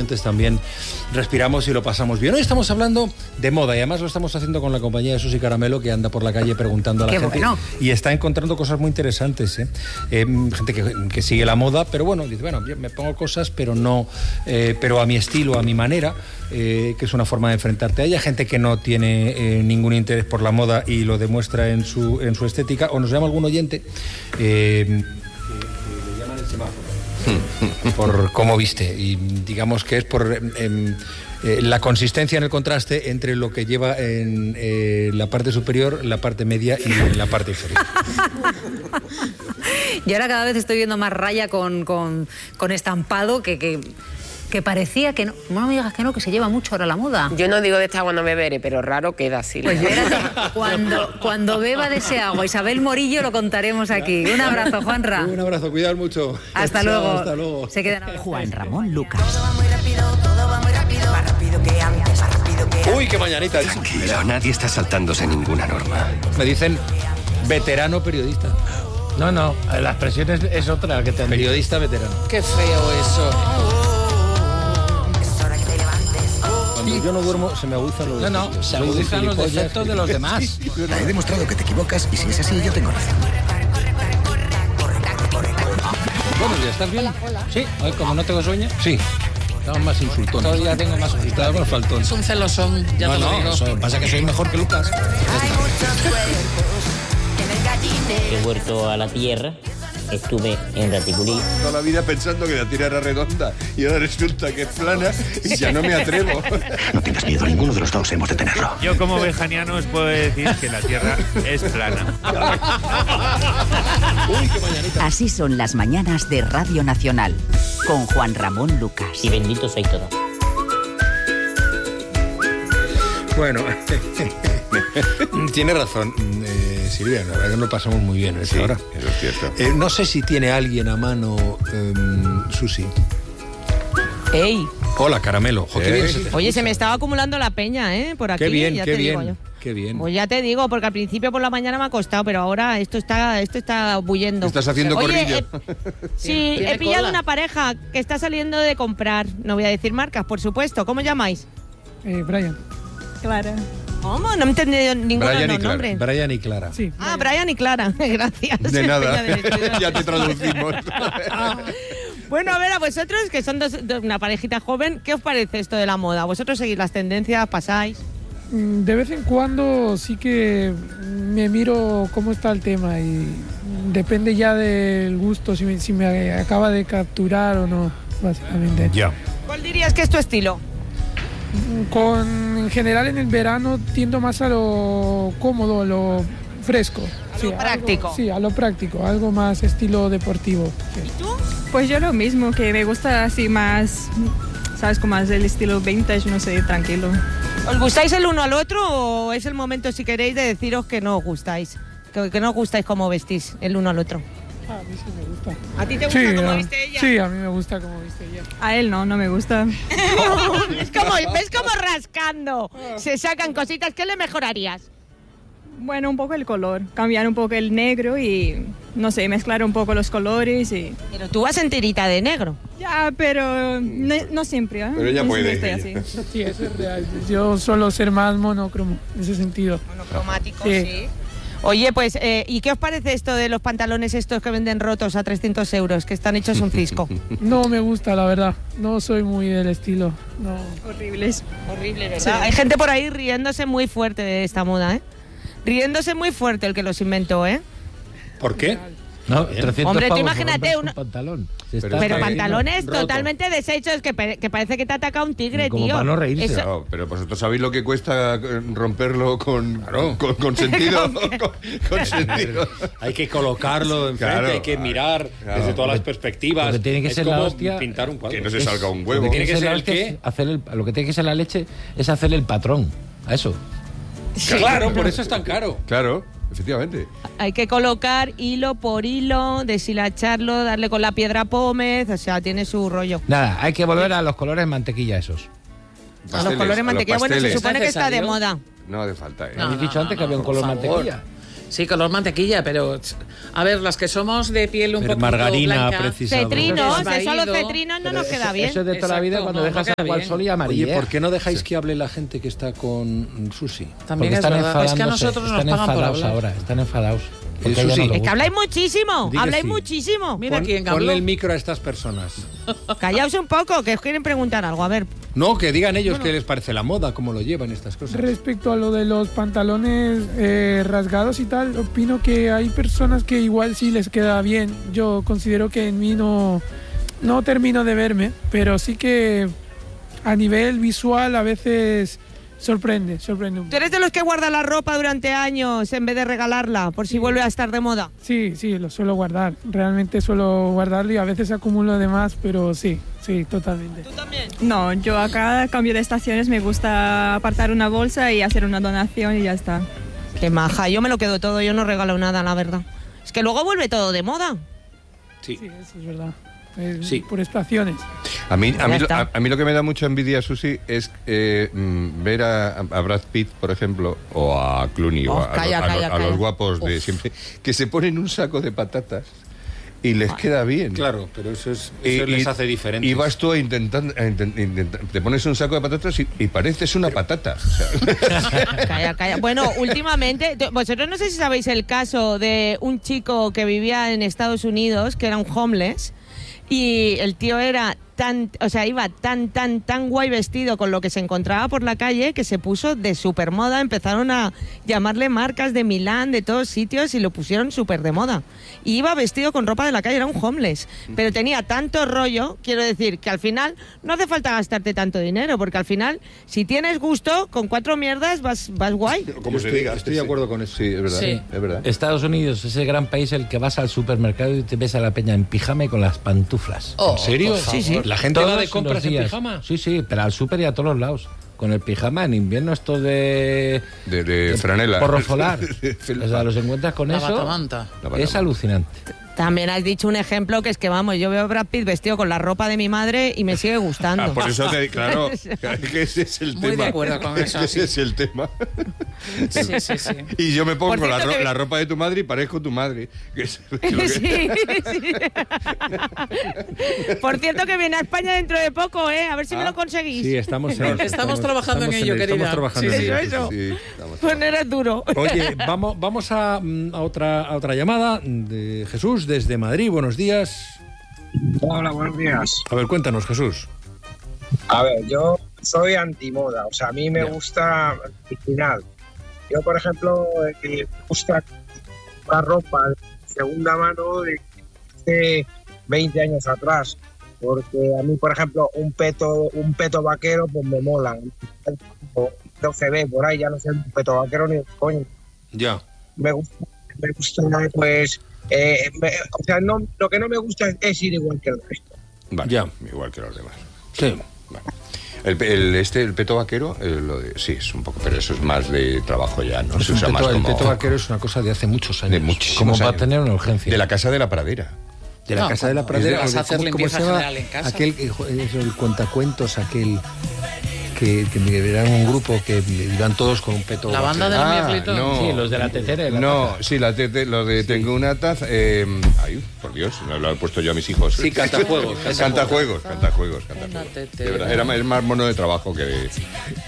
oyentes también respiramos y lo pasamos bien. Hoy estamos hablando de moda y además lo estamos haciendo con la compañía de Susi Caramelo, que anda por la calle preguntando a la gente. Bueno. Y está encontrando cosas muy interesantes, gente que sigue la moda, pero bueno, dice, bueno, yo me pongo cosas, pero no, pero a mi estilo, a mi manera, que es una forma de enfrentarte a ella. Gente que no tiene ningún interés por la moda y lo demuestra en su estética. O nos llama algún oyente que le llaman el semáforo por cómo viste, y digamos que es por la consistencia en el contraste entre lo que lleva en la parte superior, la parte media y la parte inferior. Y ahora cada vez estoy viendo más raya con estampado que parecía que no. No me digas que no, que se lleva mucho ahora la moda. Yo no digo de esta agua no beberé, pero raro queda así. Pues espérate, cuando beba de ese agua, Isabel Morillo, lo contaremos aquí. Un abrazo, Juanra. Un abrazo, cuidad mucho. Hasta luego. Hasta luego. Se quedan Juan Ramón Lucas. Todo va muy rápido, más rápido que antes, más rápido que antes. Uy, qué mañanita. Tranquilo, nadie está saltándose ninguna norma. Me dicen veterano periodista. No, la expresión es otra que te periodista veterano. Qué feo eso. Cuando yo no duermo se me aguzan los defectos. No, se aguzan los defectos de los demás. He demostrado que te equivocas y si es así yo tengo razón. Buenos días, ¿estás bien? Sí, hoy como no tengo sueño. Sí. Estamos más insultones. Todavía tengo más Estamos más faltones. Es un celosón, ya te lo digo. Eso pasa que soy mejor que Lucas. Hay muchos cuerpos en el gallinero. He vuelto a la tierra, estuve en Raticulí. Toda la vida pensando que la tierra era redonda y ahora resulta que es plana y ya no me atrevo. No tengas miedo, ninguno de los dos hemos de tenerlo. Yo como bejaniano os puedo decir que la tierra es plana. Uy, qué mañanita. Así son las mañanas de Radio Nacional, con Juan Ramón Lucas. Y bendito soy todo. Bueno, tiene razón, Silvia, la verdad que nos pasamos muy bien Sí, ahora. eso es cierto. No sé si tiene alguien a mano, Susi. ¡Ey! Hola, Caramelo. Jo, qué bien se te Oye, escucha. se me estaba acumulando la peña, por aquí. Qué bien, ya qué te bien. digo yo. Qué bien. Pues ya te digo, porque al principio por la mañana me ha costado, pero ahora esto está bullendo. Estás haciendo corrillo. Sí, he pillado cola. una pareja que está saliendo de comprar. No voy a decir marcas, por supuesto. ¿Cómo llamáis? Brian. Clara. ¿Cómo? No he entendido ninguno de los nombres. Brian y Clara. Sí. Ah, Brian y Clara. Gracias. De nada, Peña del Estudio. ya te traducimos. Bueno, a ver, a vosotros, que son una parejita joven, ¿qué os parece esto de la moda? ¿Vosotros seguís las tendencias, pasáis? De vez en cuando sí que me miro cómo está el tema y depende ya del gusto, si me acaba de capturar o no, básicamente. Ya. ¿Cuál dirías que es tu estilo? En general en el verano tiendo más a lo cómodo, a lo fresco. A lo práctico. A lo práctico, algo más estilo deportivo. Sí. ¿Y tú? Pues yo lo mismo, que me gusta así más, ¿sabes? Como más el estilo vintage, no sé, tranquilo. ¿Os gustáis el uno al otro o es el momento, si queréis, de deciros que no os gustáis? Que no os gustáis cómo vestís el uno al otro. A mí sí me gusta. ¿A ti te gusta cómo viste ella? Sí, a mí me gusta cómo viste ella. A él no me gusta. ¿Ves como rascando? Se sacan cositas. ¿Qué le mejorarías? Bueno, un poco el color, cambiar un poco el negro y, no sé, mezclar un poco los colores y... Pero tú vas enterita de negro. Ya, pero no siempre, ¿eh? Pero ella No puede. siempre estoy así. Sí, eso es real. Yo suelo ser más monócromo en ese sentido. Monocromático, Sí. sí. Oye, pues, ¿y qué os parece esto de los pantalones estos que venden rotos a 300 euros, que están hechos un cisco? No me gusta, la verdad. No soy muy del estilo. No. Horribles. Horrible, ¿verdad? Sí. Hay gente por ahí riéndose muy fuerte de esta moda, ¿eh? Riéndose muy fuerte el que los inventó, ¿eh? ¿Por qué? No, 300 Hombre, tú pavos imagínate por un pantalón. Pero pantalones roto. totalmente deshechos que parece que te ataca un tigre, Como tío. para no reírse. Eso- No, pero vosotros sabéis lo que cuesta romperlo con sentido. con sentido. Hay que colocarlo enfrente, Claro, hay que mirar claro. desde todas las perspectivas. Lo que tiene que Es ser la como hostia pintar un cuadro. Que no se salga un huevo. Lo que tiene que Lo ser la el hostia qué. es hacer lo que tiene que ser la leche es hacerle el patrón a eso. Claro, por eso es tan caro. Claro, efectivamente. Hay que colocar hilo por hilo, deshilacharlo, darle con la piedra pómez, o sea, tiene su rollo. Nada, hay que volver a los colores mantequilla esos. A los colores mantequilla, bueno, se supone que está de moda. No hace falta, ¿eh? ¿Habéis dicho antes que había un color mantequilla? Sí, color mantequilla, pero a ver, las que somos de piel un poco margarina blanca, cetrinos, eso los cetrinos no nos queda bien. Eso es de toda la vida cuando dejas agua al sol y amarilla. Oye, ¿por qué no dejáis que hable la gente que está con Susi? También es verdad, es que a nosotros nos pagan por hablar. Ahora, están enfadados. Susi, es que habláis muchísimo, sí. muchísimo. Mira quién habló. Ponle el micro a estas personas. Callaos un poco, que os quieren preguntar algo, a ver. No, que digan ellos qué les parece la moda, cómo lo llevan estas cosas. Respecto a lo de los pantalones rasgados y tal, opino que hay personas que igual sí les queda bien. Yo considero que en mí no termino de verme, pero sí que a nivel visual a veces sorprende un poco. ¿Tú eres de los que guarda la ropa durante años en vez de regalarla por si vuelve a estar de moda? Sí, lo suelo guardar. Realmente suelo guardarlo y a veces acumulo de más, pero sí, totalmente. ¿Tú también? No, yo a cada cambio de estaciones me gusta apartar una bolsa y hacer una donación y ya está. Qué maja, yo me lo quedo todo, yo no regalo nada, la verdad. Es que luego vuelve todo de moda. Sí, eso es verdad. Sí. Por estaciones. A mí lo que me da mucha envidia, Susi, es ver a Brad Pitt, por ejemplo, o a Clooney, o a los guapos de siempre, que se ponen un saco de patatas y les queda bien. Claro, pero eso les hace diferentes. Y vas tú intentando, te pones un saco de patatas y pareces una patata. Calla. Bueno, últimamente, vosotros no sé si sabéis el caso de un chico que vivía en Estados Unidos, que era un homeless, y el tío era iba tan guay vestido con lo que se encontraba por la calle que se puso de super moda. Empezaron a llamarle marcas de Milán, de todos sitios, y lo pusieron súper de moda. Y iba vestido con ropa de la calle, era un homeless. Pero tenía tanto rollo, quiero decir, que al final no hace falta gastarte tanto dinero, porque al final, si tienes gusto, con 4 mierdas vas guay. Como se diga, estoy de acuerdo con eso. Sí, es verdad. Sí. Es verdad. Estados Unidos es el gran país el que vas al supermercado y te ves a la peña en pijama y con las pantuflas. ¿En serio? Sí. ¿La gente Todos va de compras los en días. pijama? Sí, pero al súper y a todos los lados. Con el pijama en invierno esto de franela. Porro solar. O sea, los encuentras con La eso. batamanta. Es alucinante. También has dicho un ejemplo que es que, vamos, yo veo a Brad Pitt vestido con la ropa de mi madre y me sigue gustando. Por eso claro, que ese es el tema. Muy de acuerdo con eso. Ese es el tema. Sí. Y yo me pongo cierto, la ropa de tu madre y parezco tu madre. Sí. Por cierto, que viene a España dentro de poco, ¿eh? A ver si me lo conseguís. Sí, estamos trabajando en ello, querida. Estamos trabajando en ello. Eso. Sí, Pues no eres duro. Oye, vamos a otra llamada de Jesús desde Madrid. Buenos días. Hola, buenos días. A ver, cuéntanos, Jesús. A ver, yo soy antimoda, o sea, a mí me gusta original. Yo, por ejemplo, me gusta la ropa de segunda mano de hace 20 años atrás, porque a mí, por ejemplo, un peto vaquero, pues me mola. No se ve por ahí, ya no sé un peto vaquero ni coño. Ya. Me gusta, pues... o sea, lo que no me gusta es ir igual que el resto. Vale, ya. Igual que los demás. Sí. Vale. El peto vaquero, sí, es un poco, pero eso es más de trabajo ya, ¿no? Se usa más como... El peto vaquero es una cosa de hace muchos años. De muchísimos Como años. para tener una urgencia. De la Casa de la Pradera. De la Casa de la Pradera. Vas a hacer limpieza general en casa. Aquel, el cuentacuentos, aquel... Que eran un grupo que iban todos con un peto. La banda de la Mierlito. No. Sí, los de la tetera. No, sí, la tete, lo de tengo una taza. Ay, por Dios, no lo he puesto yo a mis hijos. Sí, cantajuegos. Cantajuegos. De verdad, era más mono de trabajo que de